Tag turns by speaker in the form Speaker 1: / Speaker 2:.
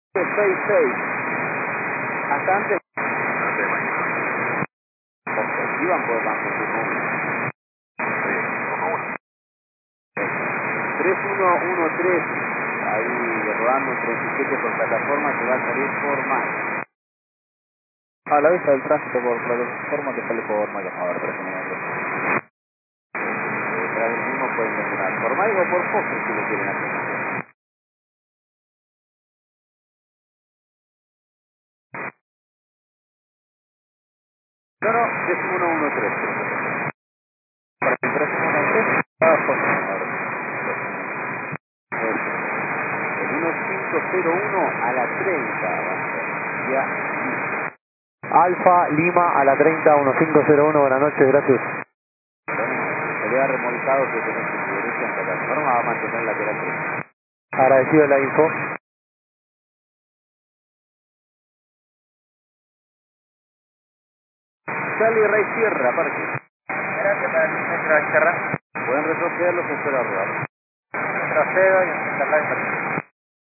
Speaker 1: 66. Hasta antes. Porque iban por el banco. 3113. Ahí rodando un 37 por plataforma que va a salir por más.
Speaker 2: A la vista del tránsito por plataforma que sale por Mayo. A ver, 3 minutos.
Speaker 1: Tras el mismo pueden mencionar por Maigo o por Fox si lo quieren hacer. No, 3113.
Speaker 2: Para el 313,
Speaker 1: El 1501 a la 30 va a ser. Ya.
Speaker 2: Alfa Lima a la 30, 1501, buenas noches, gracias.
Speaker 1: Se vea remolcado que tenés su derecha en plataforma, va a mantener lateral 3.
Speaker 2: Agradecido la info.
Speaker 1: Charlie Rey Sierra, parque.
Speaker 2: Gracias para el centro de Sierra.
Speaker 1: Pueden retroceder los espero arriba.
Speaker 2: Trasero y en la calle.